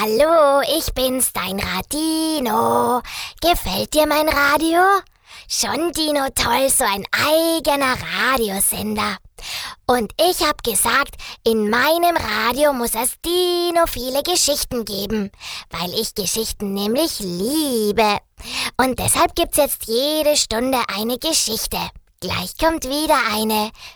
Hallo, ich bin's, dein Radino. Gefällt dir mein Radio? Schon, Dino, toll, so ein eigener Radiosender. Und ich hab gesagt, in meinem Radio muss es Dino viele Geschichten geben, weil ich Geschichten nämlich liebe. Und deshalb gibt's jetzt jede Stunde eine Geschichte. Gleich kommt wieder eine.